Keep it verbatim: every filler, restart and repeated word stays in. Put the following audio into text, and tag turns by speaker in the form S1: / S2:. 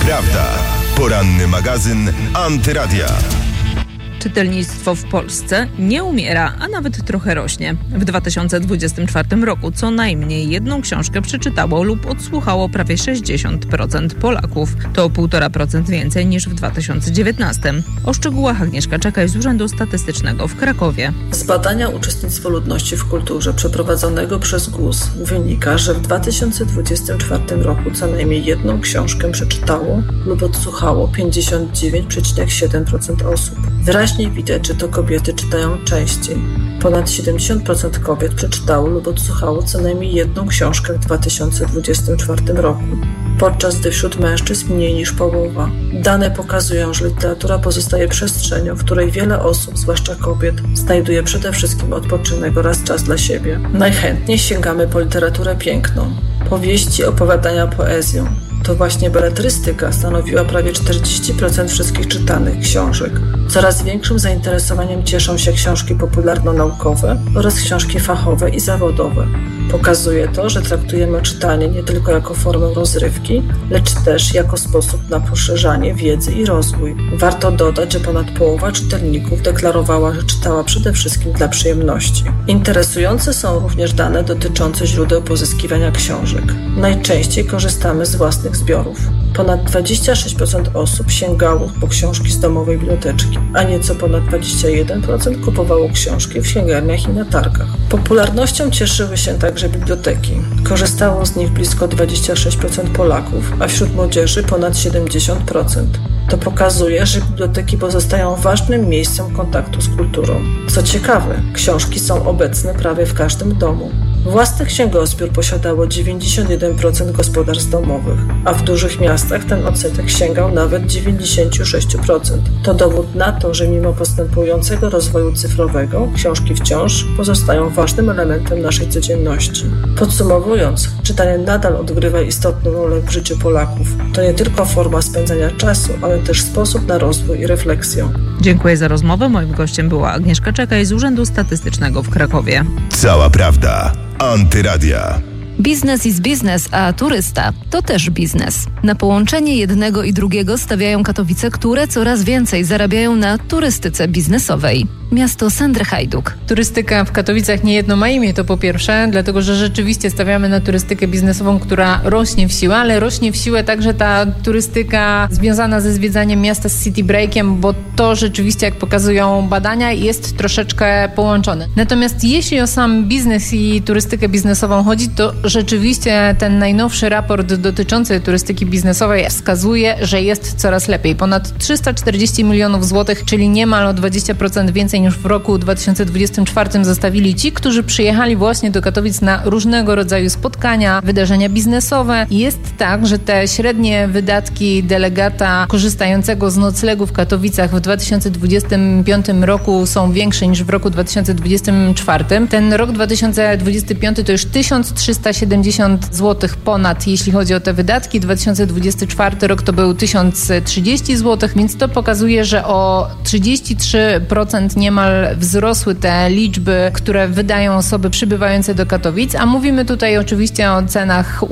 S1: prawda. Poranny magazyn Antyradia.
S2: Czytelnictwo w Polsce nie umiera, a nawet trochę rośnie. W dwa tysiące dwudziestym czwartym roku co najmniej jedną książkę przeczytało lub odsłuchało prawie sześćdziesiąt procent Polaków. To o półtora procent więcej niż w dwa tysiące dziewiętnastym. O szczegółach Agnieszka Czekaj z Urzędu Statystycznego w Krakowie.
S3: Z badania uczestnictwo ludności w kulturze przeprowadzonego przez G U S wynika, że w dwa tysiące dwudziestym czwartym roku co najmniej jedną książkę przeczytało lub odsłuchało pięćdziesiąt dziewięć przecinek siedem procent osób. Wyraźnie widać, że to kobiety czytają częściej. Ponad siedemdziesiąt procent kobiet przeczytało lub odsłuchało co najmniej jedną książkę w dwa tysiące dwudziestym czwartym roku, podczas gdy wśród mężczyzn mniej niż połowa. Dane pokazują, że literatura pozostaje przestrzenią, w której wiele osób, zwłaszcza kobiet, znajduje przede wszystkim odpoczynek oraz czas dla siebie. Najchętniej sięgamy po literaturę piękną, powieści, opowiadania, poezją. To właśnie beletrystyka stanowiła prawie czterdzieści procent wszystkich czytanych książek. Coraz większym zainteresowaniem cieszą się książki popularno-naukowe oraz książki fachowe i zawodowe. Pokazuje to, że traktujemy czytanie nie tylko jako formę rozrywki, lecz też jako sposób na poszerzanie wiedzy i rozwój. Warto dodać, że ponad połowa czytelników deklarowała, że czytała przede wszystkim dla przyjemności. Interesujące są również dane dotyczące źródeł pozyskiwania książek. Najczęściej korzystamy z własnych zbiorów. Ponad dwadzieścia sześć procent osób sięgało po książki z domowej biblioteczki, a nieco ponad dwadzieścia jeden procent kupowało książki w księgarniach i na targach. Popularnością cieszyły się także biblioteki. Korzystało z nich blisko dwadzieścia sześć procent Polaków, a wśród młodzieży ponad siedemdziesiąt procent. To pokazuje, że biblioteki pozostają ważnym miejscem kontaktu z kulturą. Co ciekawe, książki są obecne prawie w każdym domu. Własny księgozbiór posiadało dziewięćdziesiąt jeden procent gospodarstw domowych, a w dużych miastach ten odsetek sięgał nawet dziewięćdziesiąt sześć procent. To dowód na to, że mimo postępującego rozwoju cyfrowego, książki wciąż pozostają ważnym elementem naszej codzienności. Podsumowując, czytanie nadal odgrywa istotną rolę w życiu Polaków. To nie tylko forma spędzania czasu, ale też sposób na rozwój i refleksję.
S2: Dziękuję za rozmowę. Moim gościem była Agnieszka Czekaj z Urzędu Statystycznego w Krakowie.
S1: Cała prawda. Antyradia.
S4: Biznes is biznes, a turysta to też biznes. Na połączenie jednego i drugiego stawiają Katowice, które coraz więcej zarabiają na turystyce biznesowej. Miasto Sandry Hajduk.
S5: Turystyka w Katowicach niejedno ma imię, to po pierwsze, dlatego że rzeczywiście stawiamy na turystykę biznesową, która rośnie w siłę, ale rośnie w siłę także ta turystyka związana ze zwiedzaniem miasta z city breakiem, bo to rzeczywiście, jak pokazują badania, jest troszeczkę połączone. Natomiast jeśli o sam biznes i turystykę biznesową chodzi, to rzeczywiście ten najnowszy raport dotyczący turystyki biznesowej wskazuje, że jest coraz lepiej. Ponad trzysta czterdzieści milionów złotych, czyli niemal o dwadzieścia procent więcej niż w roku dwa tysiące dwudziestym czwartym zostawili ci, którzy przyjechali właśnie do Katowic na różnego rodzaju spotkania, wydarzenia biznesowe. Jest tak, że te średnie wydatki delegata korzystającego z noclegu w Katowicach w dwa tysiące dwudziestym piątym roku są większe niż w roku dwa tysiące dwudziestym czwartym. Ten rok dwa tysiące dwudziesty piąty to już tysiąc trzysta siedemdziesiąt złotych ponad, jeśli chodzi o te wydatki. dwa tysiące dwudziesty czwarty rok to był tysiąc trzydzieści złotych, więc to pokazuje, że o trzydzieści trzy procent niemal wzrosły te liczby, które wydają osoby przybywające do Katowic, a mówimy tutaj oczywiście o cenach